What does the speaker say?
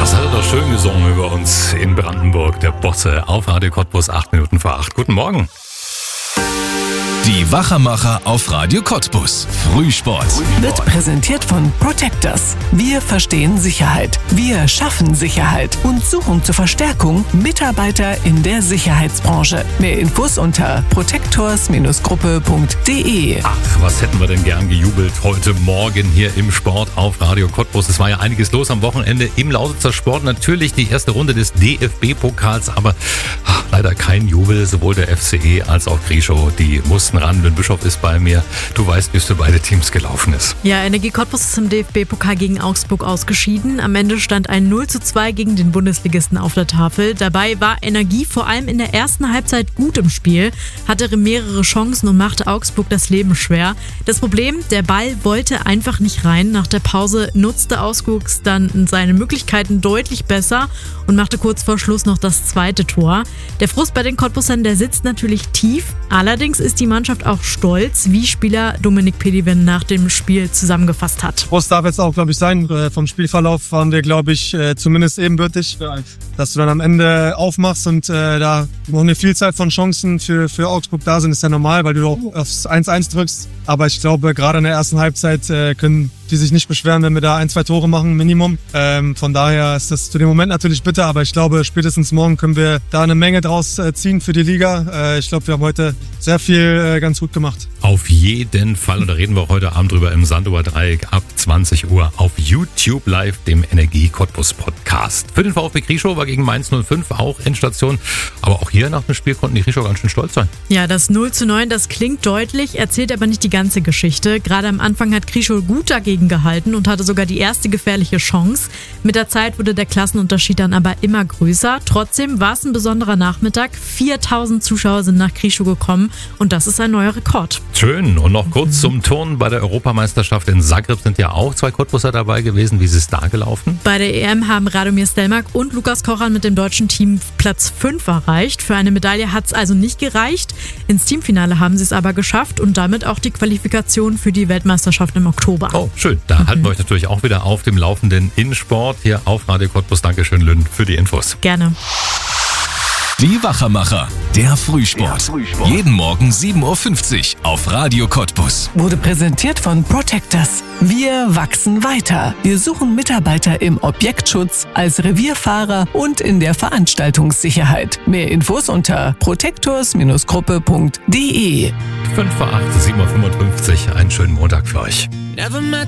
Das hat er doch schön gesungen über uns in Brandenburg, der Bosse auf Radio Cottbus, 8 Minuten vor 8. Guten Morgen. Die Wachermacher auf Radio Cottbus. Frühsport. Wird präsentiert von Protectors. Wir verstehen Sicherheit. Wir schaffen Sicherheit und suchen zur Verstärkung Mitarbeiter in der Sicherheitsbranche. Mehr Infos unter protectors-gruppe.de. Ach, was hätten wir denn gern gejubelt heute Morgen hier im Sport auf Radio Cottbus. Es war ja einiges los am Wochenende im Lausitzer Sport. Natürlich die erste Runde des DFB-Pokals, aber leider kein Jubel. Sowohl der FCE als auch Grieschow, die mussten ran. Lynn Bischof ist bei mir. Du weißt, wie es für beide Teams gelaufen ist. Ja, Energie Cottbus ist im DFB-Pokal gegen Augsburg ausgeschieden. Am Ende stand ein 0:2 gegen den Bundesligisten auf der Tafel. Dabei war Energie vor allem in der ersten Halbzeit gut im Spiel, hatte mehrere Chancen und machte Augsburg das Leben schwer. Das Problem, der Ball wollte einfach nicht rein. Nach der Pause nutzte Augsburg dann seine Möglichkeiten deutlich besser und machte kurz vor Schluss noch das zweite Tor. Der Frust bei den Cottbusern, der sitzt natürlich tief. Allerdings ist die Mannschaft auch stolz, wie Spieler Dominik Pediven nach dem Spiel zusammengefasst hat. Frust darf jetzt auch, glaube ich, sein. Vom Spielverlauf waren wir, glaube ich, zumindest ebenbürtig. Dass du dann am Ende aufmachst und da noch eine Vielzahl von Chancen für Augsburg da sind, ist ja normal, weil du auch aufs 1-1 drückst. Aber ich glaube, gerade in der ersten Halbzeit können die sich nicht beschweren, wenn wir da 1-2 Tore machen, Minimum. Von daher ist das zu dem Moment natürlich bitter, aber ich glaube, spätestens morgen können wir da eine Menge draus ziehen für die Liga. Ich glaube, wir haben heute sehr viel ganz gut gemacht. Auf jeden Fall, und da reden wir auch heute Abend drüber im Sandower Dreieck ab 20 Uhr auf YouTube Live, dem Energie Cottbus Podcast. Für den VfB Grieschow war gegen Mainz 05 auch Endstation, aber auch hier nach dem Spiel konnten die Grieschow ganz schön stolz sein. Ja, das 0:9, das klingt deutlich, erzählt aber nicht die ganze Geschichte. Gerade am Anfang hat Grieschow gut dagegen gehalten und hatte sogar die erste gefährliche Chance. Mit der Zeit wurde der Klassenunterschied dann aber immer größer. Trotzdem war es ein besonderer Nachmittag. 4000 Zuschauer sind nach Grieschow gekommen und das ist ein neuer Rekord. Schön. Und noch kurz zum Turnen. Bei der Europameisterschaft in Zagreb sind ja auch 2 Cottbuser dabei gewesen. Wie ist es da gelaufen? Bei der EM haben Radomir Stelmark und Lukas Koran mit dem deutschen Team Platz 5 erreicht. Für eine Medaille hat es also nicht gereicht. Ins Teamfinale haben sie es aber geschafft und damit auch die Qualifikation für die Weltmeisterschaft im Oktober. Oh, schön. Da halten wir euch natürlich auch wieder auf dem Laufenden in Sport hier auf Radio Cottbus. Dankeschön, Lynn, für die Infos. Gerne. Die Wachermacher. Der Frühsport. Jeden Morgen 7:50 Uhr auf Radio Cottbus. Wurde präsentiert von Protectors. Wir wachsen weiter. Wir suchen Mitarbeiter im Objektschutz, als Revierfahrer und in der Veranstaltungssicherheit. Mehr Infos unter protectors-gruppe.de. 5 vor 8, 7:55 Uhr. Einen schönen Montag für euch.